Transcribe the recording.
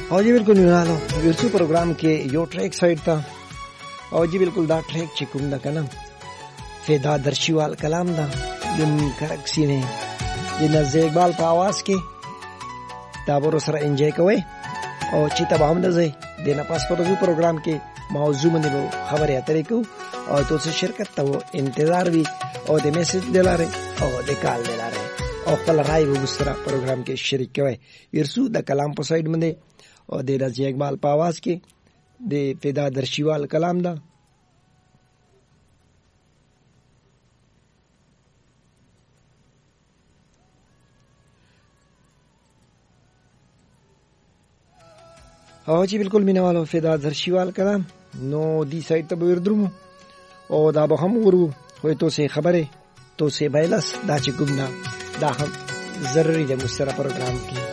او جی بالکل نو ورسو پروګرام کې یو ټریک سایډ تا او جی بالکل دا ټریک چې کوم دا کنه فدا درشیوال کلام دا دم کرکسی نه د نزدې اقبال په आवाज کې دا ورو سره انجوای کوي او چې تبه هم دځي د نه پاس په پروګرام کې موضوع باندې خبرې اترې کو او تاسو شرکت ته انتظار وي او د میسج دلاره او د کال دلاره او خپل راي وګستره پروګرام کې شریک کوي ورسو د کلام په سایډ باندې او د رضی اقبال په आवाज کې د فدا درشیوال کلام دا او چې بالکل مینوالو فدا درشیوال کلام نو دی سایت ته ورډرمو او دا به هم ورو خو ته سه خبره تو سه بایلس دا چې کوم دا هم ضروري د مستر پروګرام کې